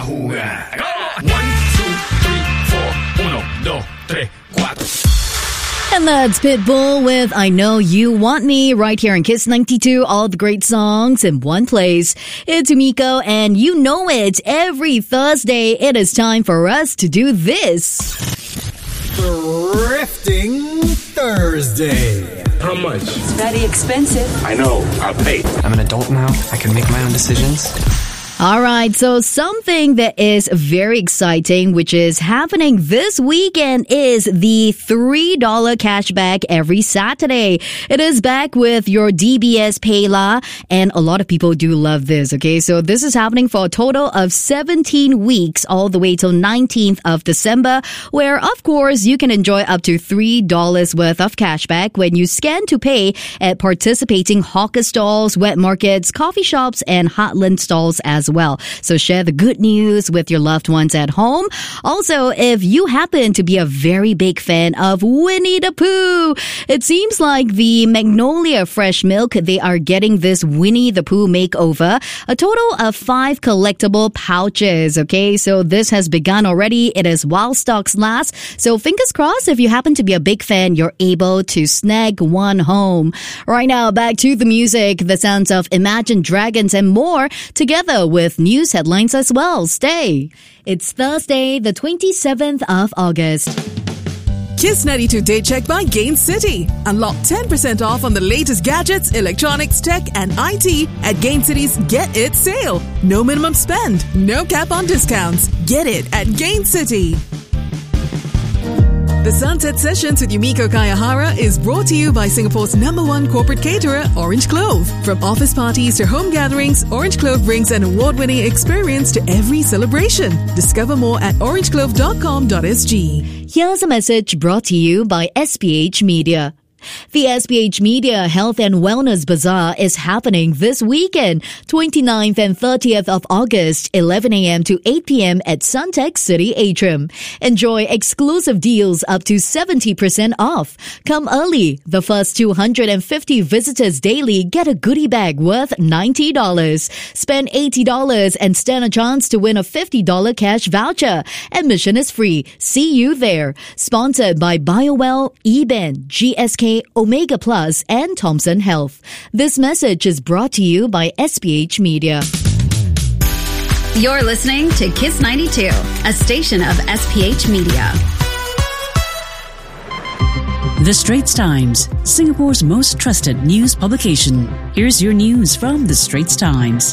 jugar. 1, 2, 3, 4, 1, 2, 3, 4. And that's Pitbull with I Know You Want Me right here in Kiss 92. All the great songs in one place. It's Umiko and you know it. Every Thursday it is time for us to do this. Thrifting Thursday. How much? It's very expensive. I know. I'll pay. I'm an adult now. I can make my own decisions. All right, so something that is very exciting, which is happening this weekend, is the $3 cashback every Saturday. It is back with your DBS Payla, and a lot of people do love this, okay? So this is happening for a total of 17 weeks, all the way till 19th of December, where, of course, you can enjoy up to $3 worth of cashback when you scan to pay at participating hawker stalls, wet markets, coffee shops, and heartland stalls as well. So share the good news with your loved ones at home. Also, if you happen to be a very big fan of Winnie the Pooh, it seems like the Magnolia Fresh Milk, they are getting this Winnie the Pooh makeover. A total of 5 collectible pouches, okay? So this has begun already. It is while stocks last. So fingers crossed, if you happen to be a big fan, you're able to snag one home. Right now, back to the music, the sounds of Imagine Dragons and more, together with news headlines as well. Stay. It's Thursday, the 27th of August. Kiss 92 Day Check by Gain City. Unlock 10% off on the latest gadgets, electronics, tech, and IT at Gain City's Get It sale. No minimum spend, no cap on discounts. Get it at Gain City. The Sunset Sessions with Yumiko Kayahara is brought to you by Singapore's #1 corporate caterer, Orange Clove. From office parties to home gatherings, Orange Clove brings an award-winning experience to every celebration. Discover more at orangeclove.com.sg. Here's a message brought to you by SPH Media. The SPH Media Health and Wellness Bazaar is happening this weekend, 29th and 30th of August, 11 a.m. to 8 p.m. at Suntec City Atrium. Enjoy exclusive deals up to 70% off. Come early. The first 250 visitors daily get a goodie bag worth $90. Spend $80 and stand a chance to win a $50 cash voucher. Admission is free. See you there. Sponsored by BioWell, eBen, GSK, Omega Plus, and Thompson Health. This message is brought to you by SPH Media. You're listening to Kiss 92, a station of SPH Media. The Straits Times, Singapore's most trusted news publication. Here's your news from The Straits Times.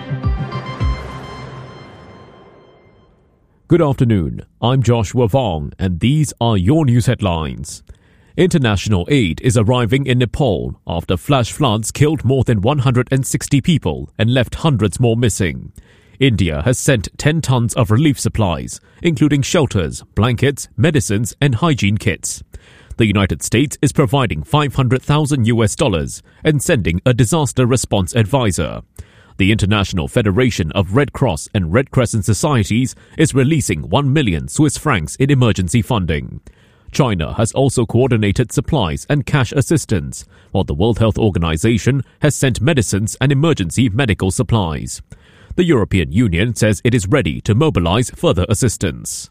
Good afternoon. I'm Joshua Vong, and these are your news headlines. International aid is arriving in Nepal after flash floods killed more than 160 people and left hundreds more missing. India has sent 10 tons of relief supplies, including shelters, blankets, medicines, and hygiene kits. The United States is providing $500,000 and sending a disaster response advisor. The International Federation of Red Cross and Red Crescent Societies is releasing 1 million Swiss francs in emergency funding. China has also coordinated supplies and cash assistance, while the World Health Organization has sent medicines and emergency medical supplies. The European Union says it is ready to mobilize further assistance.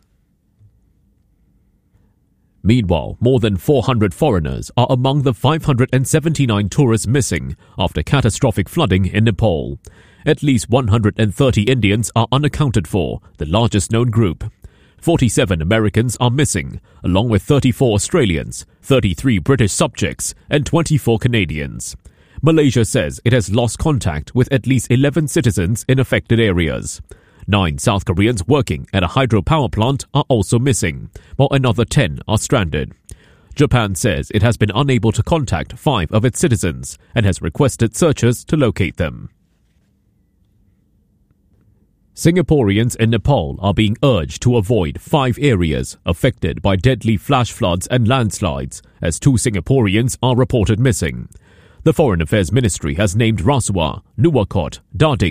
Meanwhile, more than 400 foreigners are among the 579 tourists missing after catastrophic flooding in Nepal. At least 130 Indians are unaccounted for, the largest known group. 47 Americans are missing, along with 34 Australians, 33 British subjects, and 24 Canadians. Malaysia says it has lost contact with at least 11 citizens in affected areas. 9 South Koreans working at a hydropower plant are also missing, while another 10 are stranded. Japan says it has been unable to contact 5 of its citizens and has requested searchers to locate them. Singaporeans in Nepal are being urged to avoid 5 areas affected by deadly flash floods and landslides, as 2 Singaporeans are reported missing. The Foreign Affairs Ministry has named Rasuwa, Nuwakot, Darding,